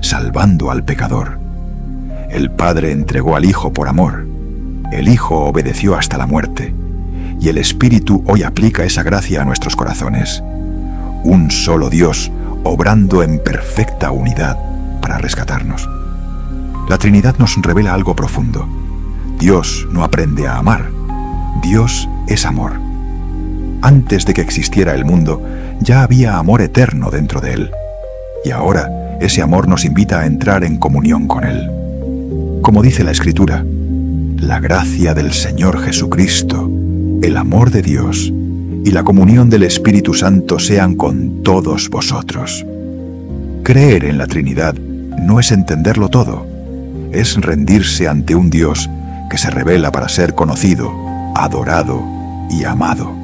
salvando al pecador. El Padre entregó al Hijo por amor. El Hijo obedeció hasta la muerte. Y el Espíritu hoy aplica esa gracia a nuestros corazones. Un solo Dios, obrando en perfecta unidad para rescatarnos. La Trinidad nos revela algo profundo. Dios no aprende a amar. Dios es amor. Antes de que existiera el mundo, ya había amor eterno dentro de él. Y ahora, ese amor nos invita a entrar en comunión con él. Como dice la Escritura, la gracia del Señor Jesucristo, el amor de Dios y la comunión del Espíritu Santo sean con todos vosotros. Creer en la Trinidad no es entenderlo todo, es rendirse ante un Dios que se revela para ser conocido, adorado y amado.